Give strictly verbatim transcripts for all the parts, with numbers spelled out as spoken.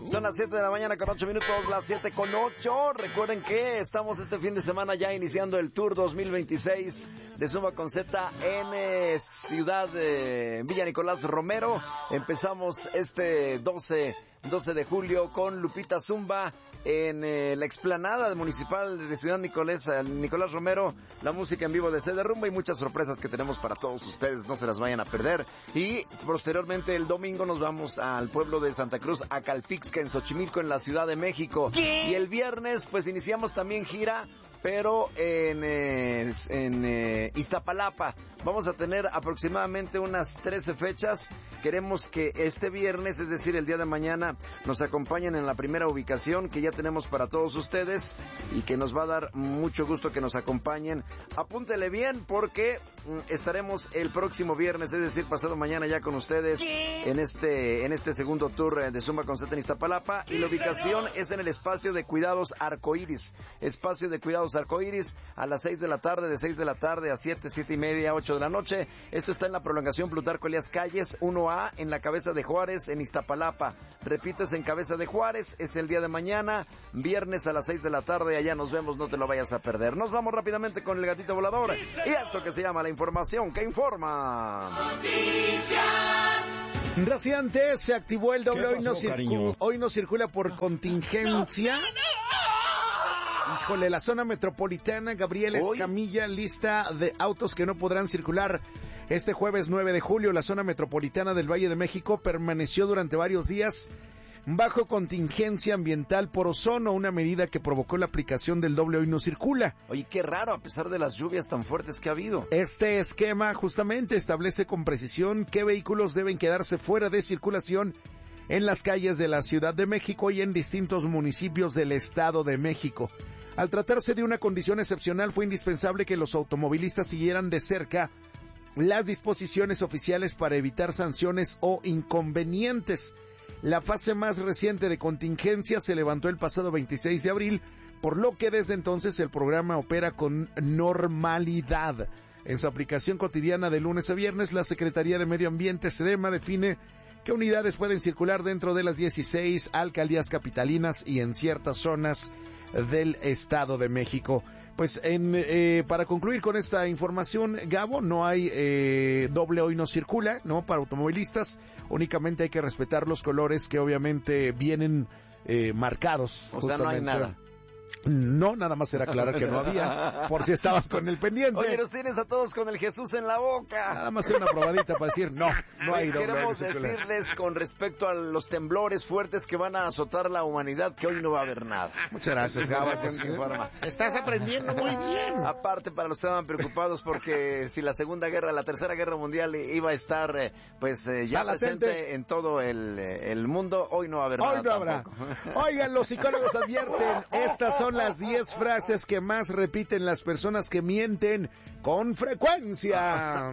Son las siete de la mañana con ocho minutos, las siete con ocho. Recuerden que estamos este fin de semana ya iniciando el Tour dos mil veintiséis de Zumba con Z en eh, Ciudad de Villa Nicolás Romero. Empezamos este doce de julio con Lupita Zumba en eh, la explanada municipal de Ciudad Nicolás, Nicolás Romero. La música en vivo de C D Rumba y muchas sorpresas que tenemos para todos ustedes, no se las vayan a perder. Y posteriormente el domingo nos vamos al pueblo de Santa Cruz, a Calpixca, en Xochimilco, en la Ciudad de México. ¿Qué? Y el viernes pues iniciamos también gira, pero en, eh, en eh, Iztapalapa. Vamos a tener aproximadamente unas trece fechas. Queremos que este viernes, es decir, el día de mañana, nos acompañen en la primera ubicación que ya tenemos para todos ustedes y que nos va a dar mucho gusto que nos acompañen. Apúntele bien porque mm, estaremos el próximo viernes, es decir, pasado mañana ya con ustedes en este en este segundo tour de Zumba con Z en Iztapalapa. Y la ubicación es en el espacio de cuidados Arcoíris. Espacio de cuidados Arcoíris a las seis de la tarde, de seis de la tarde a siete, siete y media, ocho de la noche. Esto está en la prolongación Plutarco Elías Calles uno A, en la Cabeza de Juárez, en Iztapalapa. Repito, es en Cabeza de Juárez, es el día de mañana, viernes a las seis de la tarde. Allá nos vemos, no te lo vayas a perder. Nos vamos rápidamente con el gatito volador y esto que se llama la información que informa. Noticias. Reciente se activó el doble. Hoy no, circu- hoy no circula por contingencia. Híjole, la zona metropolitana, Gabriel Escamilla, lista de autos que no podrán circular este jueves nueve de julio. La zona metropolitana del Valle de México permaneció durante varios días bajo contingencia ambiental por ozono, una medida que provocó la aplicación del doble hoy no circula. Oye, qué raro, a pesar de las lluvias tan fuertes que ha habido. Este esquema justamente establece con precisión qué vehículos deben quedarse fuera de circulación en las calles de la Ciudad de México y en distintos municipios del Estado de México. Al tratarse de una condición excepcional, fue indispensable que los automovilistas siguieran de cerca las disposiciones oficiales para evitar sanciones o inconvenientes. La fase más reciente de contingencia se levantó el pasado veintiséis de abril, por lo que desde entonces el programa opera con normalidad. En su aplicación cotidiana de lunes a viernes, la Secretaría de Medio Ambiente, SEDEMA, define qué unidades pueden circular dentro de las dieciséis alcaldías capitalinas y en ciertas zonas del Estado de México. Pues en, eh, para concluir con esta información, Gabo, no hay eh, doble hoy no circula, ¿no? Para automovilistas, únicamente hay que respetar los colores que obviamente vienen eh, marcados. O sea, no hay nada. No, nada más era aclarar que no había, por si estaban con el pendiente. Oye, los tienes a todos con el Jesús en la boca. Nada más era una probadita para decir, no, no hay doble. Queremos decirles con respecto a los temblores fuertes que van a azotar la humanidad que hoy no va a haber nada. Muchas gracias, Gabo. Estás aprendiendo muy bien. Aparte, para los que estaban preocupados porque si la Segunda Guerra, la Tercera Guerra Mundial iba a estar, eh, pues, eh, ya presente en todo el, el mundo, hoy no va a haber hoy nada no habrá. Oigan, los psicólogos advierten, estas son las diez frases que más repiten las personas que mienten con frecuencia.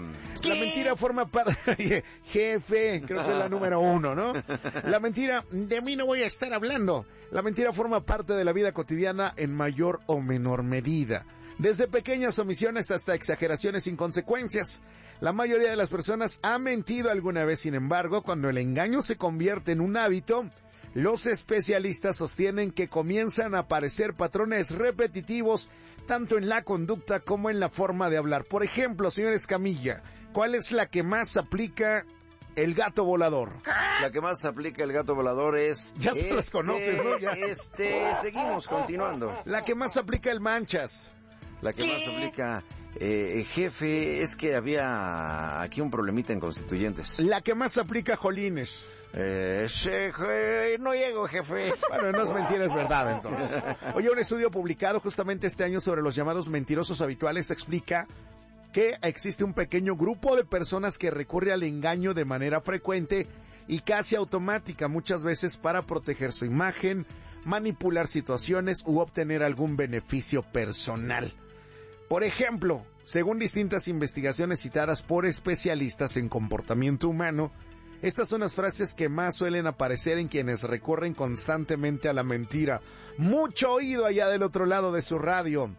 La mentira forma parte... Jefe, creo que es la número uno, ¿no? La mentira, de mí no voy a estar hablando. La mentira forma parte de la vida cotidiana en mayor o menor medida. Desde pequeñas omisiones hasta exageraciones sin consecuencias. La mayoría de las personas ha mentido alguna vez, sin embargo, cuando el engaño se convierte en un hábito, los especialistas sostienen que comienzan a aparecer patrones repetitivos tanto en la conducta como en la forma de hablar. Por ejemplo, señor Escamilla, ¿cuál es la que más aplica el gato volador? La que más aplica el gato volador es... Ya se este, las conoces, ¿no? Ya. Este, seguimos continuando. La que más aplica el manchas. La que más aplica... Eh, jefe, es que había aquí un problemita en Constituyentes. La que más aplica Jolines. Eh, jefe, no llego, jefe. Bueno, no es mentira, es verdad, entonces. Oye, un estudio publicado justamente este año sobre los llamados mentirosos habituales explica que existe un pequeño grupo de personas que recurre al engaño de manera frecuente y casi automática, muchas veces para proteger su imagen, manipular situaciones u obtener algún beneficio personal. Por ejemplo, según distintas investigaciones citadas por especialistas en comportamiento humano, estas son las frases que más suelen aparecer en quienes recurren constantemente a la mentira. Mucho oído allá del otro lado de su radio.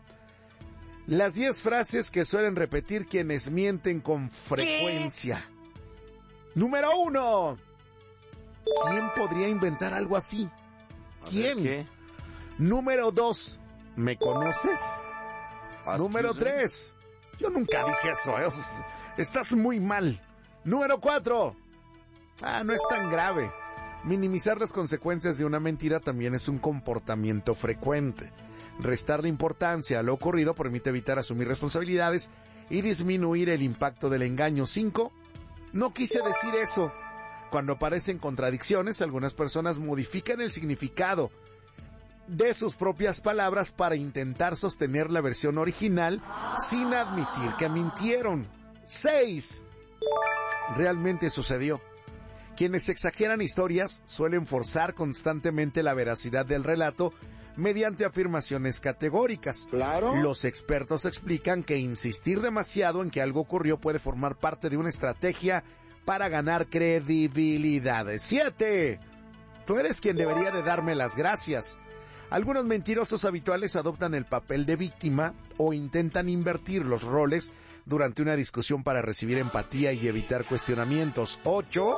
Las diez frases que suelen repetir quienes mienten con frecuencia. Número uno. ¿Quién podría inventar algo así? ¿Quién? ¿Qué? Número dos, ¿me conoces? Número tres, yo nunca dije eso, ¿eh? Estás muy mal. Número cuatro, ah, no es tan grave. Minimizar las consecuencias de una mentira también es un comportamiento frecuente. Restarle importancia a lo ocurrido permite evitar asumir responsabilidades y disminuir el impacto del engaño. Cinco, no quise decir eso. Cuando aparecen contradicciones, algunas personas modifican el significado de sus propias palabras para intentar sostener la versión original sin admitir que mintieron. Seis, realmente sucedió. Quienes exageran historias suelen forzar constantemente la veracidad del relato mediante afirmaciones categóricas. Claro. Los expertos explican que insistir demasiado en que algo ocurrió puede formar parte de una estrategia para ganar credibilidad. Siete, tú eres quien debería de darme las gracias. Algunos mentirosos habituales adoptan el papel de víctima o intentan invertir los roles durante una discusión para recibir empatía y evitar cuestionamientos. Ocho,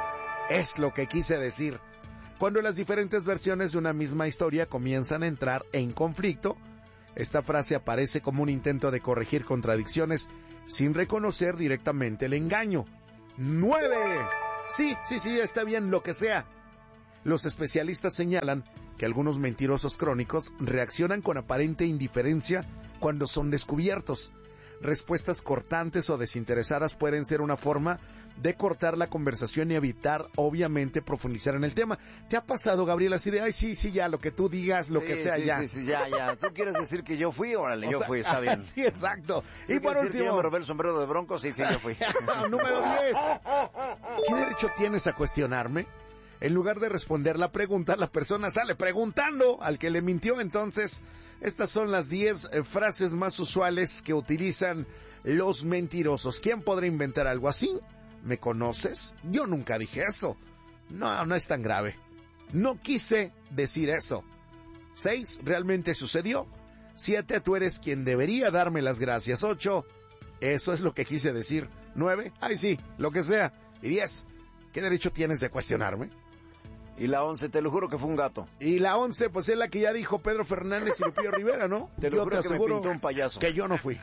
es lo que quise decir. Cuando las diferentes versiones de una misma historia comienzan a entrar en conflicto, esta frase aparece como un intento de corregir contradicciones sin reconocer directamente el engaño. Nueve, sí, sí, sí, está bien, lo que sea. Los especialistas señalan que algunos mentirosos crónicos reaccionan con aparente indiferencia cuando son descubiertos. Respuestas cortantes o desinteresadas pueden ser una forma de cortar la conversación y evitar, obviamente, profundizar en el tema. ¿Te ha pasado, Gabriel, así de, ay, sí, sí, ya, lo que tú digas, lo Sí, que sea, sí, ya? Sí, sí, ya, ya. ¿Tú quieres decir que yo fui? Órale, O yo sea, fui, está bien. Sí, exacto. Y por ¿Quieres decir que último, yo me robé el sombrero de Bronco? Sí, sí, yo fui. número diez. ¿Qué derecho tienes a cuestionarme? En lugar de responder la pregunta, la persona sale preguntando al que le mintió. Entonces, estas son las diez eh, frases más usuales que utilizan los mentirosos. ¿Quién podrá inventar algo así? ¿Me conoces? Yo nunca dije eso. No, no es tan grave. No quise decir eso. Seis, realmente sucedió. Siete, tú eres quien debería darme las gracias. Ocho, eso es lo que quise decir. Nueve, ay sí, lo que sea. Y diez, ¿qué derecho tienes de cuestionarme? Y la once, te lo juro que fue un gato. Y la once, pues es la que ya dijo Pedro Fernández y Lupillo Rivera, ¿no? Te lo Yo juro te que me aseguro pintó un payaso. que yo no fui.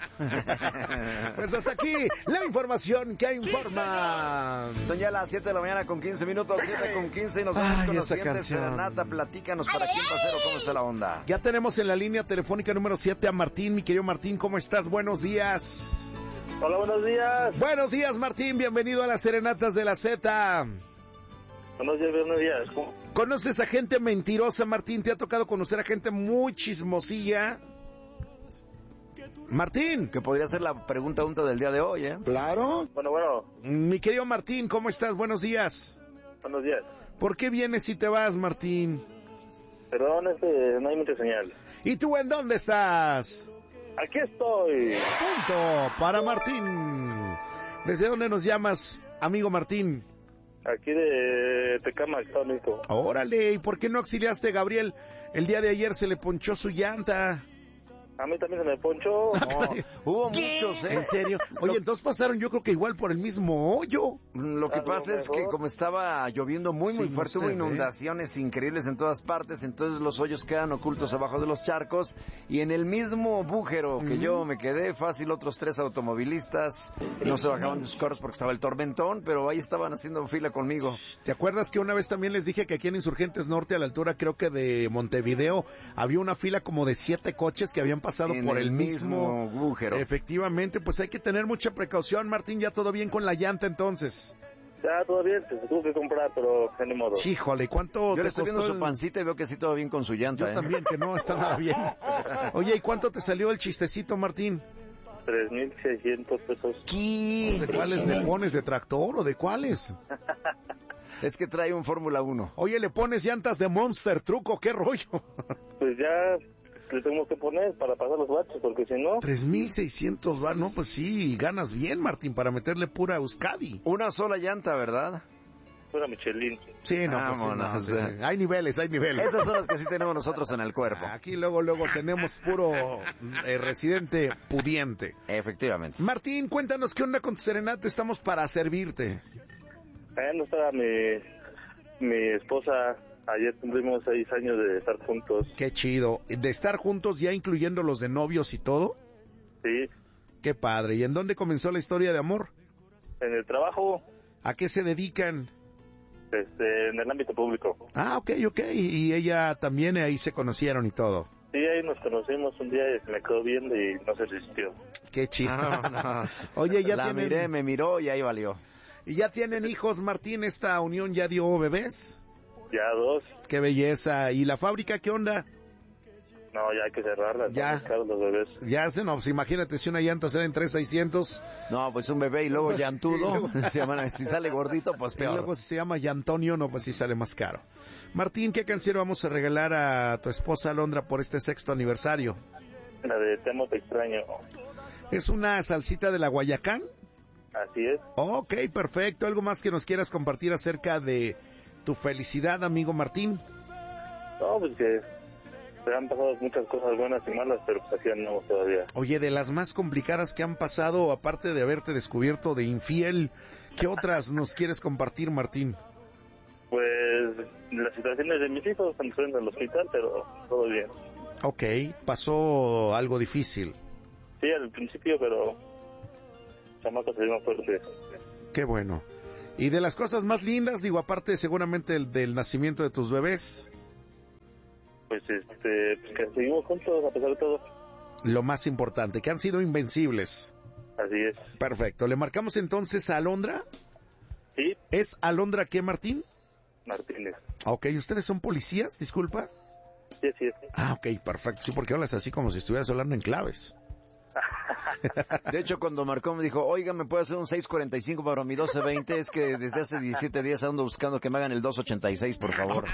Pues hasta aquí la información que informa. Son ya las siete de la mañana con quince minutos, siete con quince, y nos vamos Ay, con la esa siguiente canción. serenata. Platícanos para quién pasero, cómo está la onda. Ya tenemos en la línea telefónica número siete a Martín. Mi querido Martín, ¿cómo estás? Buenos días. Hola, buenos días. Buenos días, Martín. Bienvenido a las Serenatas de la Z. Buenos días, buenos días. ¿Cómo? ¿Conoces a gente mentirosa, Martín? ¿Te ha tocado conocer a gente muy chismosilla? Martín. Que podría ser la pregunta unta del día de hoy, ¿eh? Claro. Bueno, bueno, Mi querido Martín, ¿cómo estás? Buenos días. buenos días. ¿Por qué vienes y te vas, Martín? Perdón, este, no hay mucha señal. ¿Y tú en dónde estás? Aquí estoy. Punto para Martín. ¿Desde dónde nos llamas, amigo Martín? Aquí de Tecama, Estado de México. Órale, ¿y por qué no auxiliaste, Gabriel? El día de ayer se le ponchó su llanta. A mí también se me ponchó. No, hubo muchos, ¿eh? ¿En serio? Oye, entonces pasaron yo creo que igual por el mismo hoyo. Lo que A lo pasa es que mejor. como estaba lloviendo muy muy Sí, no fuerte, se hubo ve. inundaciones increíbles en todas partes, entonces los hoyos quedan ocultos abajo de los charcos, y en el mismo bújero que Ujú. yo me quedé, fácil otros tres automovilistas no se bajaban de sus carros porque estaba el tormentón, pero ahí estaban haciendo fila conmigo. ¿Te acuerdas que una vez también les dije que aquí en Insurgentes Norte, a la altura creo que de Montevideo, había una fila como de siete coches que habían pasado En por el el mismo mismo bújero. Efectivamente, pues hay que tener mucha precaución, Martín. ¿Ya todo bien con la llanta entonces? Ya, todo bien, se tuvo que comprar, pero ya ni modo. Híjole, ¿cuánto Yo te le estoy viendo costó su el- pancita y veo que sí todo bien con su llanta, Yo ¿eh? también, que no está nada bien. Oye, ¿y cuánto te salió el chistecito, Martín? tres mil seiscientos pesos. ¿De cuáles le pones? ¿De tractor o de cuáles? Es que trae un Fórmula uno. Oye, le pones llantas de Monster, truco, qué rollo. Pues ya le tengo que poner para pasar los baches, porque si no... tres mil seiscientos va, no, pues sí, ganas bien, Martín, para meterle pura Euskadi. Una sola llanta, ¿verdad? Fuera Michelin. Sí, no, pues sí, no, Vámonos, sí, eh. sí. Hay niveles, hay niveles. Esas son las que sí tenemos nosotros en el cuerpo. Aquí luego, luego tenemos puro eh, residente pudiente. Efectivamente. Martín, cuéntanos qué onda con tu serenata, estamos para servirte. Allá no estaba mi, mi esposa, ayer cumplimos seis años de estar juntos. Qué chido. ¿De estar juntos ya incluyendo los de novios y todo? Sí. Qué padre. ¿Y en dónde comenzó la historia de amor? En el trabajo. ¿A qué se dedican? Este, en el ámbito público. Ah, ok, ok. Y ella también, ahí se conocieron y todo. Sí, ahí nos conocimos un día y me quedó viendo y no se resistió. Qué chido. No, no. Oye, ya La tienen... miré, me miró y ahí valió. ¿Y ya tienen hijos, Martín? ¿Esta unión ya dio bebés? Ya dos. Qué belleza. ¿Y la fábrica qué onda? No, ya hay que cerrarla. Ya. Están caros los bebés. Ya se, no, pues imagínate si una llanta sale en tres mil seiscientos. No, pues un bebé y luego llantudo. Si, bueno, si sale gordito, pues Y peor. luego si se llama Yantonio, no, pues sí sale más caro. Martín, ¿qué canción vamos a regalar a tu esposa Alondra por este sexto aniversario? La de Te amo, te extraño. ¿Es una salsita de la Guayacán? Así es. Ok, perfecto. ¿Algo más que nos quieras compartir acerca de tu felicidad, amigo Martín? No, pues que se han pasado muchas cosas buenas y malas, pero pues aquí andamos todavía. Oye, de las más complicadas que han pasado, aparte de haberte descubierto de infiel, ¿qué otras nos quieres compartir, Martín? Pues las situaciones de mis hijos cuando estuvieron en el hospital, pero todo bien. Ok, pasó algo difícil. Sí, al principio, pero chamacos se más fuerte. Qué bueno. Y de las cosas más lindas, digo, aparte seguramente del, del nacimiento de tus bebés, Pues este, pues que seguimos juntos a pesar de todo. lo más importante, que han sido invencibles. Así es. Perfecto. ¿Le marcamos entonces a Alondra? Sí, ¿Es Alondra qué, Martín? Martínez. Ok, ¿ustedes son policías? Disculpa. Sí, así es. Ah, ok, perfecto. Sí, porque hablas así como si estuvieras hablando en claves. De hecho, cuando marcó me dijo, oiga, ¿me puede hacer un seis cuarenta y cinco para mi doce veinte? Es que desde hace diecisiete días ando buscando que me hagan el dos ochenta y seis, por favor.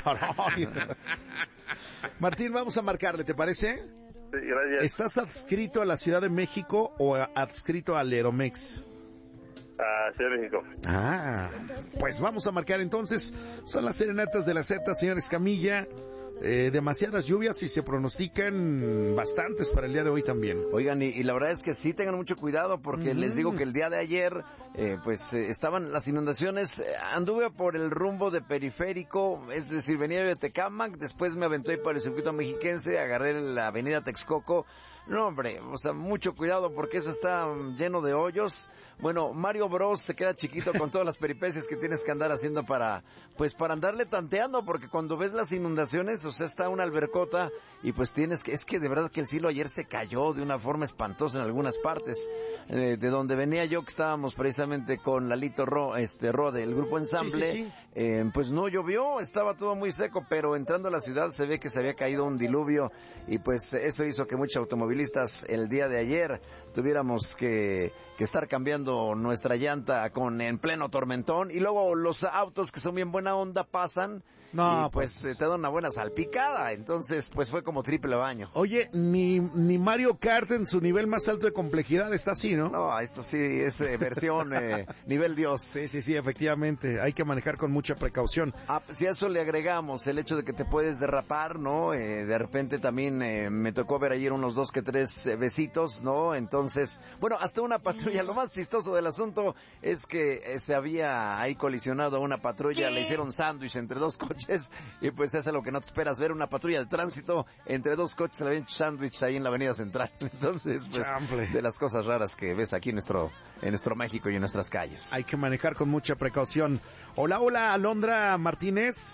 Martín, vamos a marcarle, ¿te parece? Sí, gracias. ¿Estás adscrito a la Ciudad de México o adscrito al Edomex? A Ciudad de México. Ah, pues vamos a marcar entonces. Son las serenatas de la Z, señor Escamilla. Eh, demasiadas lluvias y se pronostican bastantes para el día de hoy también. Oigan, y, y la verdad es que sí tengan mucho cuidado porque Uh-huh. les digo que el día de ayer, eh, pues eh, estaban las inundaciones. Eh, anduve por el rumbo de Periférico, es decir, venía de Tecámac, después me aventé para el circuito mexiquense, agarré la avenida Texcoco. No, hombre, o sea, mucho cuidado porque eso está lleno de hoyos. Bueno, Mario Bros se queda chiquito con todas las peripecias que tienes que andar haciendo para, pues para andarle tanteando, porque cuando ves las inundaciones, o sea, está una albercota y pues tienes que, es que de verdad que el cielo ayer se cayó de una forma espantosa en algunas partes. Eh, de donde venía yo, que estábamos precisamente con Lalito Ro, este, Ro del grupo Ensamble, Sí, sí, sí. Eh, pues no llovió, estaba todo muy seco, pero entrando a la ciudad se ve que se había caído un diluvio y pues eso hizo que muchos automovilistas el día de ayer tuviéramos que, que estar cambiando nuestra llanta con en pleno tormentón y luego los autos que son bien buena onda pasan No, y pues, pues- eh, te da una buena salpicada, entonces pues fue como triple baño. Oye, ni, ni Mario Kart en su nivel más alto de complejidad está así, ¿no? No, esto sí es eh, versión eh, nivel Dios. Sí, sí, sí, efectivamente. Hay que manejar con mucha precaución. Ah, si a eso le agregamos el hecho de que te puedes derrapar, ¿no? Eh, de repente también eh, me tocó ver ayer unos dos que tres eh, besitos, ¿no? Entonces, bueno, hasta una patrulla. Lo más chistoso del asunto es que eh, se había ahí colisionado una patrulla, le hicieron sándwich entre dos coches y pues eso es lo que no te esperas, ver una patrulla de tránsito entre dos coches, le habían hecho sándwich ahí en la avenida central. Entonces, pues, Chanfle. de las cosas raras que ves aquí en nuestro, en nuestro México y en nuestras calles. Hay que manejar con mucha precaución. Hola, hola, Alondra Martínez.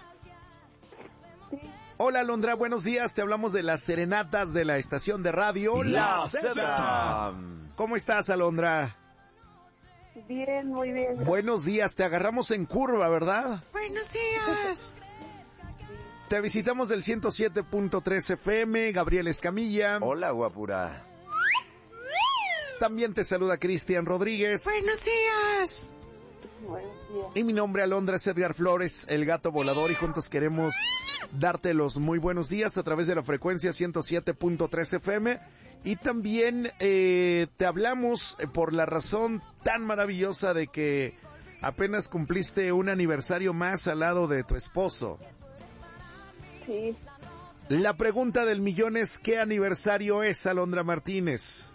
Hola, Alondra, buenos días. Te hablamos de las serenatas de la estación de radio La Zeta. Zeta. ¿Cómo estás, Alondra? Bien, muy bien. Buenos días, te agarramos en curva, ¿verdad? Buenos días. Te visitamos del ciento siete punto tres F M, Gabriel Escamilla. Hola, guapura. También te saluda Cristian Rodríguez. Buenos días. Buenos días. Y mi nombre, Alondra, es Edgar Flores, el gato volador, y juntos queremos darte los muy buenos días a través de la frecuencia ciento siete punto tres F M. Y también eh, te hablamos por la razón tan maravillosa de que apenas cumpliste un aniversario más al lado de tu esposo. Sí, La pregunta del millón es, ¿qué aniversario es, Alondra Martínez?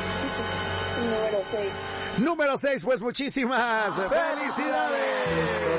número seis. Número seis, pues muchísimas felicidades.